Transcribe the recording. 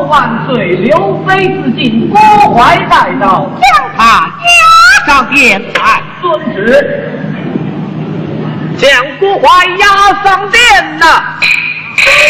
万岁！刘妃自尽，郭槐带到， 将他押上殿来。 遵旨。 将郭槐押上殿呐！